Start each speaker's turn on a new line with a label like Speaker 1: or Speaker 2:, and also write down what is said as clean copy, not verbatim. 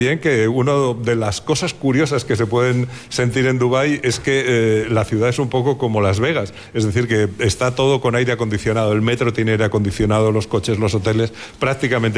Speaker 1: Bien, que una de las cosas curiosas que se pueden sentir en Dubái es que la ciudad es un poco como Las Vegas, es decir, que está todo con aire acondicionado, el metro tiene aire acondicionado, los coches, los hoteles, prácticamente